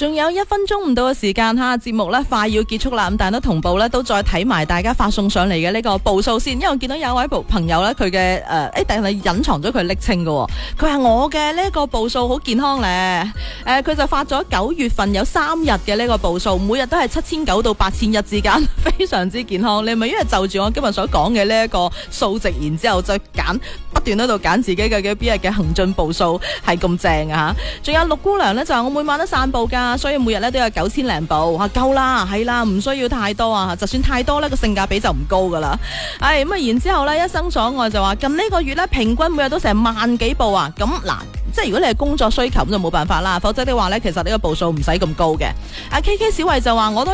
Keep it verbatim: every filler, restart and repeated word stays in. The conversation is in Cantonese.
仲有一分鐘唔到嘅時間吓，節目咧快要結束啦，咁但係都同步咧都再睇埋大家發送上嚟嘅呢個步數先，因為我見到有位朋友咧佢嘅誒誒，但係隱藏咗佢昵稱嘅，佢話我嘅呢個步數好健康咧，誒、呃、佢就發咗九月份有三日嘅呢個步數，每日都係七千九到八千一之間，非常之健康。你係咪因為就住我今日所講嘅呢一個數值，然之後再揀不斷喺度揀自己嘅嘅邊日嘅行進步數係咁正啊吓？仲有陸姑娘咧就話我每晚都散步噶，所以每日咧都有九千零步，吓夠啦，係啦，唔需要太多啊，就算太多咧個性價比就唔高噶啦。唉咁啊，然之後咧一生所愛就話近呢個月咧平均每日都成萬幾步啊，咁嗱。即係如果你係工作需求咁就冇辦法啦，否則的話咧，其實呢個步數唔使咁高嘅。阿 K K 小慧就話我都。